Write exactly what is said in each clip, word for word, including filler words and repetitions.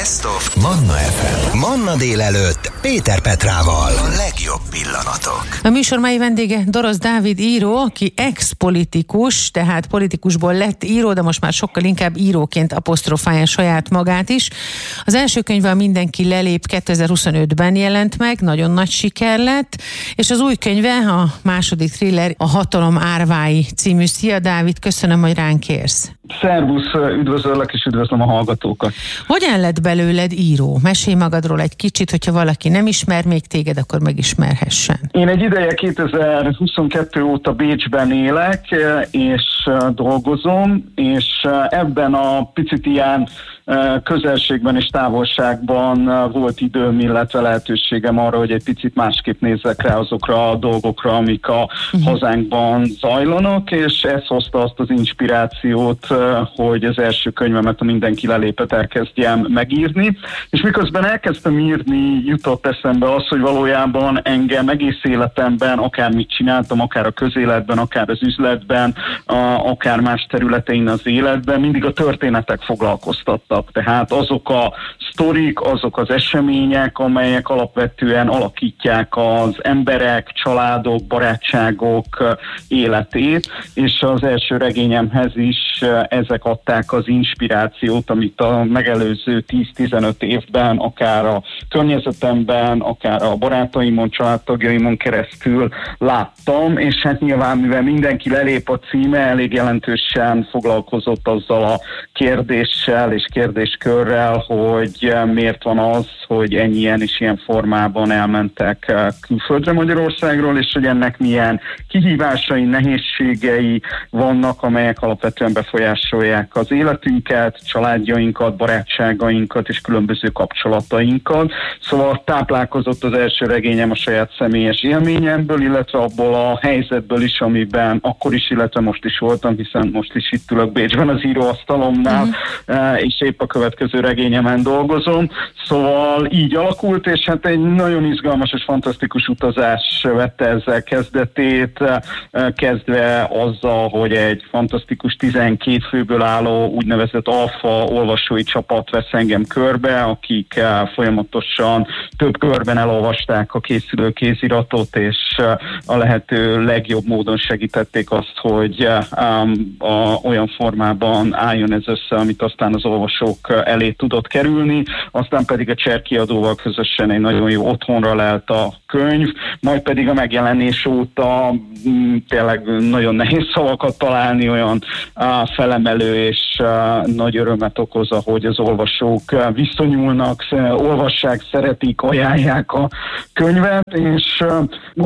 Best of Manna ef em. Manna délelőtt Péter Petrával. A legjobb pillanatok. A műsor mai vendége Dorosz Dávid író, aki ex-politikus, tehát politikusból lett író, de most már sokkal inkább íróként apostrofálja saját magát is. Az első könyve a Mindenki lelép kétezer-huszonötben jelent meg, nagyon nagy siker lett, és az új könyve, a második thriller, a Hatalom árvái című. Szia Dávid, köszönöm, hogy ránk érsz. Szervusz, üdvözöllek és üdvözlöm a hallgatókat. Hogyan lett belőled író? Mesélj magadról egy kicsit, hogyha valaki nem ismer még téged, akkor megismerhessen. Én egy ideje kétezer-huszonkettő óta Bécsben élek, és dolgozom, és ebben a picit ilyen közelségben és távolságban volt időm, illetve lehetőségem arra, hogy egy picit másképp nézzek rá azokra a dolgokra, amik a uh-huh. hazánkban zajlanak, és ez hozta azt az inspirációt, hogy az első könyvemet, a Mindenki lelépet elkezdjem megírni, és miközben elkezdtem írni, jutott eszembe az, hogy valójában engem egész életemben, akármit csináltam, akár a közéletben, akár az üzletben, akár más területein az életben, mindig a történetek foglalkoztattak. Tehát azok a sztorik, azok az események, amelyek alapvetően alakítják az emberek, családok, barátságok életét, és az első regényemhez is ezek adták az inspirációt, amit a megelőző tíz-tizenöt évben, akár a környezetemben, akár a barátaimon, családtagjaimon keresztül láttam, és hát nyilván, mivel Mindenki lelép a címe, elég jelentősen foglalkozott azzal a kérdéssel és kérdéskörrel, hogy miért van az, hogy ennyien és ilyen formában elmentek külföldre Magyarországról, és hogy ennek milyen kihívásai, nehézségei vannak, amelyek alapvetően befolyásolják az életünket, családjainkat, barátságainkat és különböző kapcsolatainkat. Szóval táplálkozott az első regényem a saját személyes élményemből, illetve abból a helyzetből is, amiben akkor is, illetve most is voltam, hiszen most is itt ülök Bécsben az íróasztalomnál, uh-huh. és épp a következő regényemen dolgozom. Szóval így alakult, és hát egy nagyon izgalmas és fantasztikus utazás vette ezzel kezdetét, kezdve azzal, hogy egy fantasztikus tizenkét főből álló úgynevezett alfa olvasói csapat vesz engem körbe, akik folyamatosan több körben elolvasták a készülő kéziratot, és a lehető legjobb módon segítették azt, hogy um, a, olyan formában álljon ez össze, amit aztán az olvasók elé tudott kerülni, aztán pedig a Cser kiadóval közösen egy nagyon jó otthonra lelt a könyv, majd pedig a megjelenés óta m, tényleg nagyon nehéz szavakat találni, olyan á, felemelő és á, nagy örömet okoz, ahogy az olvasók á, viszonyulnak, olvassák, szeretik, ajánlják a könyvet, és á,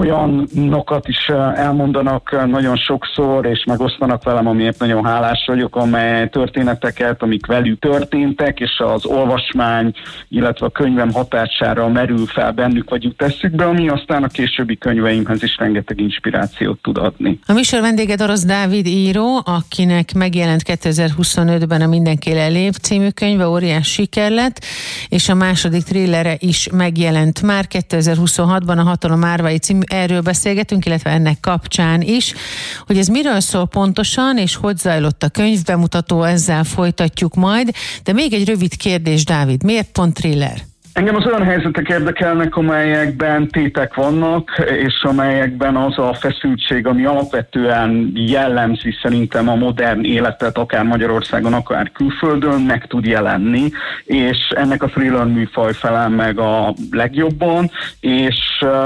olyanokat is á, elmondanak nagyon sokszor, és megosztanak velem, amiért nagyon hálás vagyok, amely történeteket, amik velük történtek, és az olvasmány, illetve a könyvem hatására merül fel bennük, vagy jut eszükbe, ami aztán a későbbi könyveimhez is rengeteg inspirációt tud adni. A műsor vendége Dorosz Dávid író, akinek megjelent kétezer-huszonötben a Mindenki lelép című könyve, óriás siker lett, és a második thrillere is megjelent már kétezer-huszonhatban, a Hatalom árvái című. Erről beszélgetünk, illetve ennek kapcsán is, hogy ez miről szól pontosan, és hogy zajlott a könyvbemutató, ezzel folytatjuk majd, de még egy rövid kérdés, Dávid, miért pont thriller? Engem az olyan helyzetek érdekelnek, amelyekben tétek vannak, és amelyekben az a feszültség, ami alapvetően jellemzi szerintem a modern életet, akár Magyarországon, akár külföldön, meg tud jelenni, és ennek a thriller műfaj felel meg a legjobban, és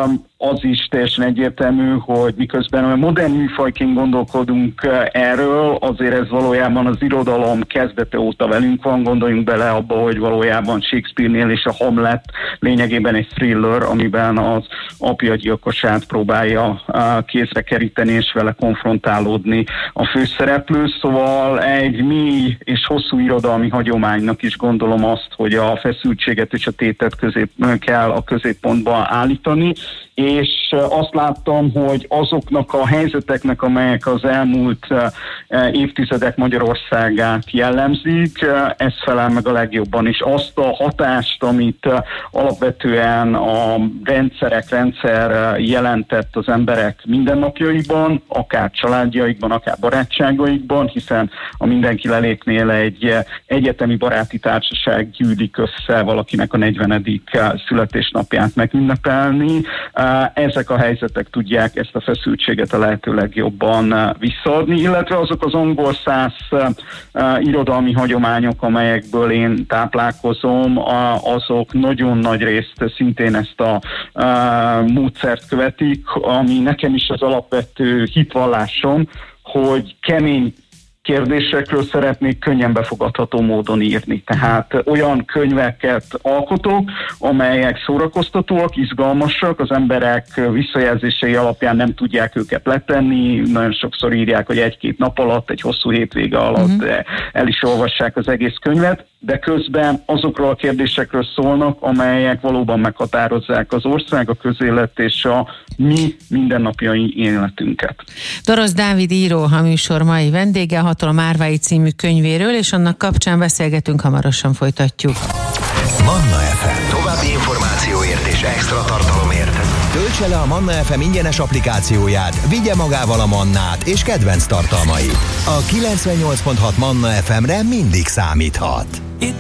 az is teljesen egyértelmű, hogy miközben olyan modern műfajként gondolkodunk erről, azért ez valójában az irodalom kezdete óta velünk van, gondoljunk bele abba, hogy valójában Shakespeare-nél és a Hamlet lényegében egy thriller, amiben az apja gyilkosát próbálja kézre keríteni és vele konfrontálódni a főszereplő, szóval egy mély és hosszú irodalmi hagyománynak is gondolom azt, hogy a feszültséget és a tétet közép kell a középpontba állítani, és azt láttam, hogy azoknak a helyzeteknek, amelyek az elmúlt évtizedek Magyarországát jellemzik, ez felel meg a legjobban, és azt a hatást, amit alapvetően a rendszerek, rendszer jelentett az emberek mindennapjaiban, akár családjaikban, akár barátságaikban, hiszen a Mindenki Leléknél egy egyetemi baráti társaság gyűlik össze valakinek a negyvenedik születésnapját megünnepelni. Ezek a helyzetek tudják ezt a feszültséget a lehető legjobban visszaadni, illetve azok az angol száz irodalmi hagyományok, amelyekből én táplálkozom, azok nagyon nagy részt szintén ezt a módszert követik, ami nekem is az alapvető hitvallásom, hogy kemény kérdésekről szeretnék könnyen befogadható módon írni. Tehát olyan könyveket alkotok, amelyek szórakoztatóak, izgalmasak, az emberek visszajelzései alapján nem tudják őket letenni, nagyon sokszor írják, hogy egy-két nap alatt, egy hosszú hétvége alatt uh-huh. el is olvassák az egész könyvet, de közben azokról a kérdésekről szólnak, amelyek valóban meghatározzák az ország, a közélet és a mi mindennapjai életünket. Dorosz Dávid író, a műsor mai vendége, a Hatalom árvái című könyvéről, és annak kapcsán beszélgetünk, hamarosan folytatjuk. Manna ef em. További információért és extra tartalomért töltse le a Manna ef em ingyenes applikációját, vigye magával a Mannát és kedvenc tartalmait. A kilencvennyolc pont hat Manna ef emre mindig számíthat.